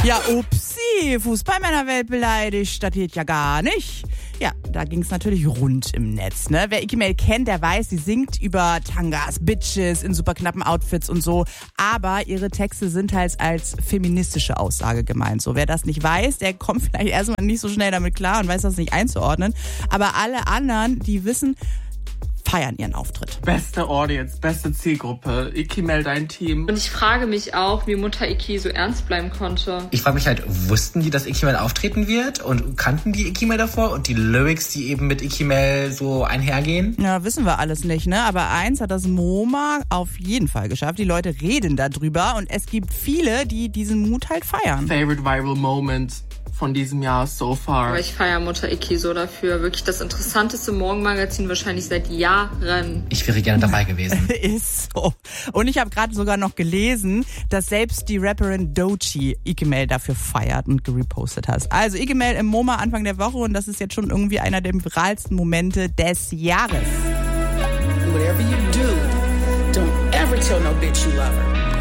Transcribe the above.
Ja, upsi, Fußballmännerwelt beleidigt, das geht ja gar nicht. Ja, da ging es natürlich rund im Netz, ne? Wer Icky Mail kennt, der weiß, sie singt über Tangas, Bitches in super knappen Outfits und so. Aber ihre Texte sind halt als feministische Aussage gemeint. So, wer das nicht weiß, der kommt vielleicht erstmal nicht so schnell damit klar und weiß das nicht einzuordnen. Aber alle anderen, die wissen, feiern ihren Auftritt. Beste Audience, beste Zielgruppe. Icky Mail, dein Team. Und ich frage mich auch, wie Mutter Icky so ernst bleiben konnte. Ich frage mich halt, wussten die, dass Icky Mail auftreten wird? Und kannten die Icky Mail davor? Und die Lyrics, die eben mit Icky Mail so einhergehen? Ja, wissen wir alles nicht, ne? Aber eins hat das MoMA auf jeden Fall geschafft. Die Leute reden darüber und es gibt viele, die diesen Mut halt feiern. Favorite Viral Moment von diesem Jahr so far. Aber ich feiere Mutter Icky so dafür. Wirklich das interessanteste Morgenmagazin wahrscheinlich seit Jahren. Ich wäre gerne dabei gewesen. Ist so. Und ich habe gerade sogar noch gelesen, dass selbst die Rapperin Doechii Icky Mail dafür feiert und gerepostet hat. Also Icky Mail im MoMA Anfang der Woche und das ist jetzt schon irgendwie einer der viralsten Momente des Jahres. Whatever you do, don't ever tell no bitch you love her.